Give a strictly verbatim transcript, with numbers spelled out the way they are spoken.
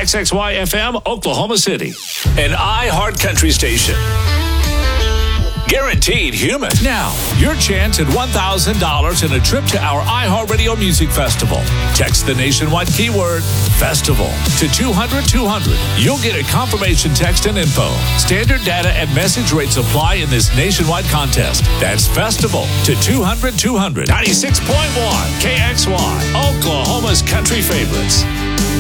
X X Y F M, Oklahoma City. An iHeart Country station. Guaranteed human. Now, your chance at one thousand dollars and a trip to our iHeartRadio Music Festival. Text the nationwide keyword FESTIVAL to two hundred two hundred. You'll get a confirmation text and info. Standard data and message rates apply in this nationwide contest. That's FESTIVAL to two hundred two hundred. ninety-six point one K X Y, Oklahoma's country favorites.